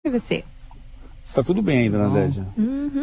PVC. Está tudo bem ainda, Nadégia? Uhum.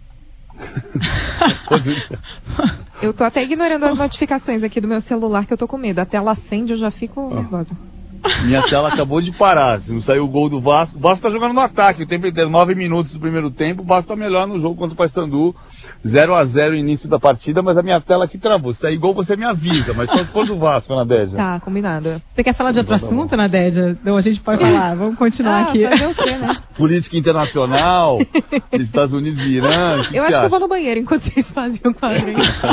Eu tô até ignorando as notificações aqui do meu celular, que eu tô com medo. A tela acende, eu já fico nervosa. Minha tela acabou de parar. Se não saiu o gol do Vasco, o Vasco tá jogando no ataque. O tempo inteiro, 9 minutos do primeiro tempo. O Vasco tá melhor no jogo contra o Paysandu. 0-0 início da partida, mas a minha tela aqui travou. Se sair gol, você me avisa. Mas só se for do Vasco, Nadégia. Tá, combinado. Você quer falar de outro assunto, Nadégia? Não, a gente pode falar. Vamos continuar aqui. Fazer o quê, né? Política internacional, Estados Unidos e Irã. Eu acho que eu vou no banheiro enquanto vocês fazem o quadro.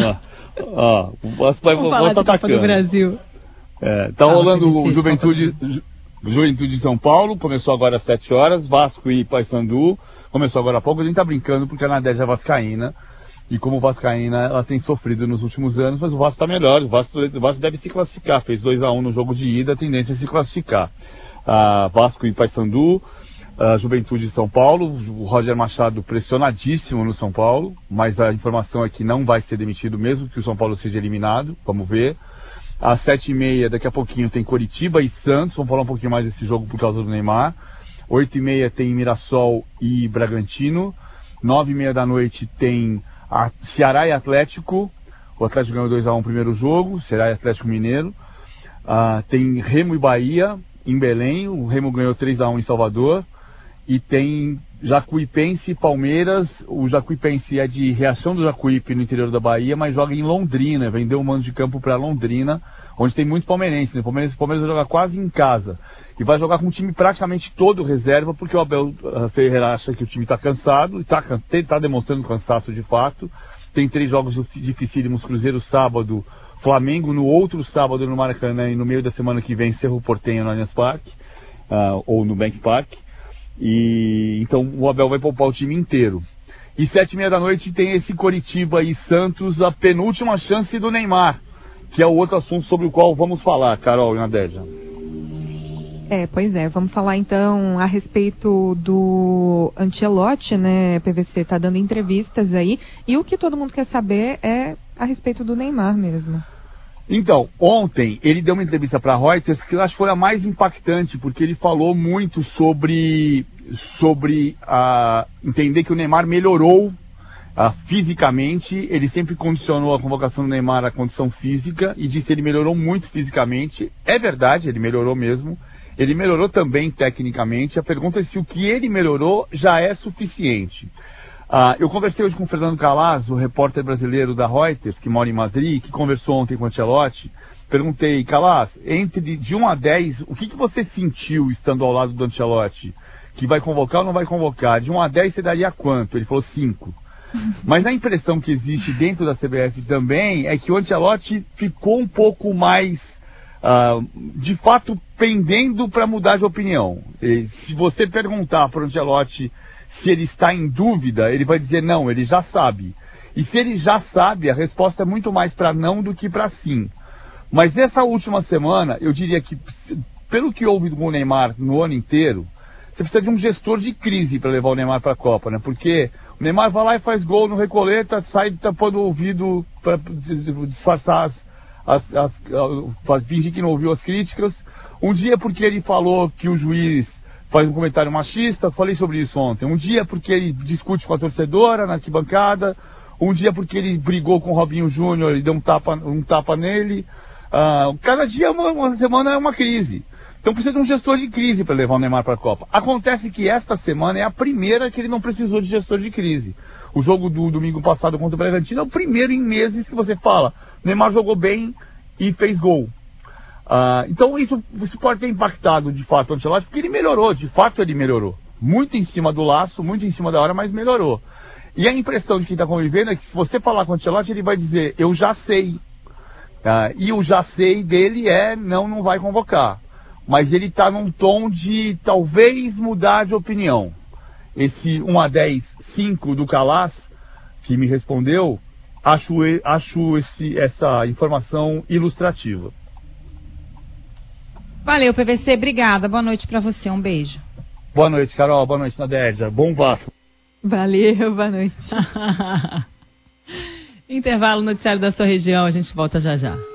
O Vasco vai falar de atacando. Copa do Brasil. Tá rolando o Juventude de São Paulo, começou agora às 7 horas, Vasco e Paysandu, começou agora há pouco. A gente tá brincando porque a Nadégia é vascaína, e como vascaína ela tem sofrido nos últimos anos, mas o Vasco tá melhor, o Vasco deve se classificar, fez 2-1 no jogo de ida, a tendência é se classificar. Vasco e Paysandu, Juventude de São Paulo, o Roger Machado pressionadíssimo no São Paulo, mas a informação é que não vai ser demitido mesmo que o São Paulo seja eliminado, vamos ver. Às 7h30, daqui a pouquinho, tem Coritiba e Santos. Vamos falar um pouquinho mais desse jogo por causa do Neymar. 8h30 tem Mirassol e Bragantino. 9h30 da noite tem Ceará e Atlético. O Atlético ganhou 2-1 o primeiro jogo. Ceará e Atlético Mineiro. Tem Remo e Bahia em Belém. O Remo ganhou 3-1 em Salvador. E tem Jacuipense e Palmeiras. O Jacuipense é de Riachão do Jacuípe, no interior da Bahia, mas joga em Londrina, vendeu um mando de campo para Londrina, onde tem muito palmeirense, né? O Palmeiras vai jogar quase em casa. E vai jogar com um time praticamente todo reserva, porque o Abel Ferreira acha que o time está cansado, e está demonstrando cansaço de fato. Tem 3 jogos dificílimos: Cruzeiro sábado, Flamengo no outro sábado no Maracanã, e no meio da semana que vem Cerro Porteño no Allianz Parque, ou no Bank Park. E então o Abel vai poupar o time inteiro. E 7h30 da noite tem esse Coritiba e Santos, a penúltima chance do Neymar, que é o outro assunto sobre o qual vamos falar, Carol e Nadégia. Pois é, vamos falar então a respeito do Ancelotti, né? PVC tá dando entrevistas aí, e o que todo mundo quer saber é a respeito do Neymar mesmo. Então, ontem ele deu uma entrevista para a Reuters que eu acho que foi a mais impactante, porque ele falou muito sobre entender que o Neymar melhorou fisicamente. Ele sempre condicionou a convocação do Neymar à condição física e disse que ele melhorou muito fisicamente. É verdade, ele melhorou mesmo. Ele melhorou também tecnicamente. A pergunta é se o que ele melhorou já é suficiente. Eu conversei hoje com o Fernando Calaz, o repórter brasileiro da Reuters, que mora em Madrid, que conversou ontem com o Ancelotti. Perguntei: Calaz, de 1 a 10, o que você sentiu estando ao lado do Ancelotti? Que vai convocar ou não vai convocar? De 1 a 10 você daria quanto? Ele falou 5. Mas a impressão que existe dentro da CBF também é que o Ancelotti ficou um pouco mais, de fato, pendendo para mudar de opinião. Se você perguntar para o Ancelotti se ele está em dúvida, ele vai dizer não, ele já sabe. E se ele já sabe, a resposta é muito mais para não do que para sim. Mas essa última semana, eu diria que, pelo que houve com o Neymar no ano inteiro, você precisa de um gestor de crise para levar o Neymar para a Copa, né? Porque o Neymar vai lá e faz gol no Recoleta, sai tampando o ouvido para disfarçar fingir que não ouviu as críticas. Um dia porque ele falou que o juiz faz um comentário machista, falei sobre isso ontem. Um dia porque ele discute com a torcedora na arquibancada. Um dia porque ele brigou com o Robinho Júnior e deu um tapa nele. Cada dia, uma semana é uma crise. Então precisa de um gestor de crise para levar o Neymar para a Copa. Acontece que esta semana é a primeira que ele não precisou de gestor de crise. O jogo do domingo passado contra o Bragantino é o primeiro em meses que você fala: Neymar jogou bem e fez gol. Então isso pode ter impactado de fato o Ancelotti, porque ele melhorou, de fato ele melhorou. Muito em cima do laço, muito em cima da hora, mas melhorou. E a impressão de quem está convivendo é que se você falar com o Ancelotti, ele vai dizer: eu já sei. E o já sei dele não vai convocar. Mas ele está num tom de talvez mudar de opinião. Esse 1 a 10, 5 do Calaz, que me respondeu, acho essa informação ilustrativa. Valeu, PVC, obrigada. Boa noite para você, um beijo. Boa noite, Carol. Boa noite, Nadégia. Bom Vasco. Valeu, boa noite. Intervalo noticiário da sua região, a gente volta já já.